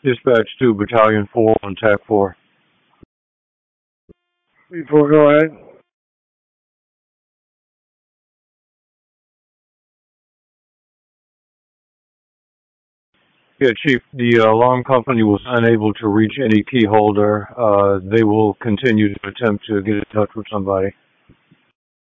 Dispatch to Battalion 4 on TAC 4. Before, go ahead. Yeah, Chief, the alarm company was unable to reach any key holder. They will continue to attempt to get in touch with somebody.